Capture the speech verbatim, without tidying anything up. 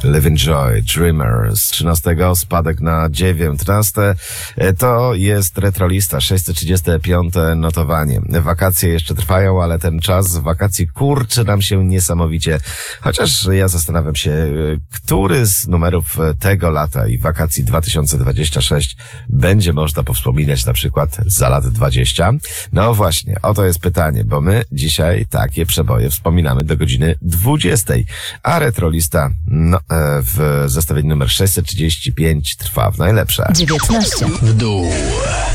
Living Joy, Dreamers. Z trzynastego spadek na dziewiętnaste. To jest Retrolista, sześćset trzydzieste piąte notowanie. Wakacje jeszcze trwają, ale ten czas wakacji kurczy nam się niesamowicie. Chociaż ja zastanawiam się, który z numerów tego lata i wakacji dwa tysiące dwudziestego szóstego będzie można powspominać na przykład za lat dwadzieścia. No właśnie, oto jest pytanie, bo my dzisiaj takie przeboje wspominamy do godziny dwudziestej, a Retrolista no, w zestawieniu numer sześćset trzydzieści pięć trwa w najlepsze. dziewiętnaście w dół.